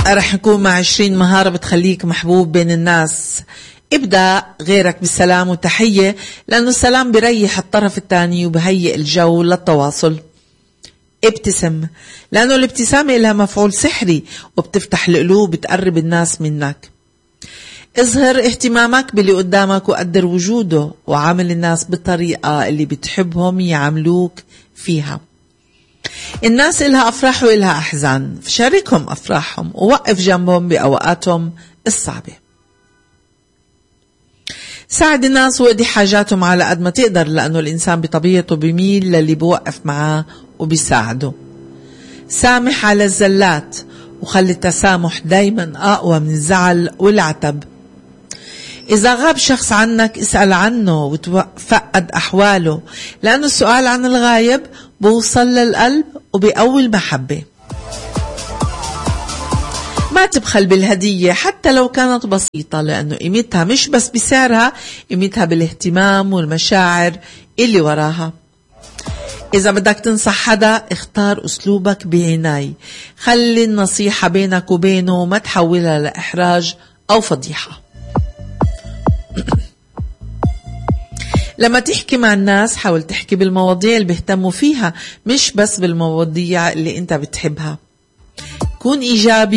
رح نكون مع 20 مهارة بتخليك محبوب بين الناس. ابدأ غيرك بالسلام وتحية، لأنه السلام بيريح الطرف الثاني وبهيئ الجو للتواصل. ابتسم، لأنه الابتسامة لها مفعول سحري وبتفتح القلوب، بتقرب الناس منك. اظهر اهتمامك باللي قدامك وقدر وجوده، وعامل الناس بالطريقة اللي بتحبهم يعاملوك فيها. الناس إلها أفراح وإلها أحزان، فشاركهم أفراحهم ووقف جنبهم بأوقاتهم الصعبة. ساعد الناس وادي حاجاتهم على قد ما تقدر، لأنه الإنسان بطبيعته بيميل للي بوقف معاه وبيساعده. سامح على الزلات، وخلي التسامح دايما أقوى من الزعل والعتب. إذا غاب شخص عنك اسأل عنه وتفقد أحواله، لأن السؤال عن الغايب بوصل للقلب وبيقوي المحبة. ما تبخل بالهدية حتى لو كانت بسيطة، لأنه قيمتها مش بس بسعرها، قيمتها بالاهتمام والمشاعر اللي وراها. إذا بدك تنصح حدا اختار أسلوبك بعناية، خلي النصيحة بينك وبينه وما تحولها لإحراج أو فضيحة. لما تحكي مع الناس حاول تحكي بالمواضيع اللي بيهتموا فيها، مش بس بالمواضيع اللي انت بتحبها. كون إيجابي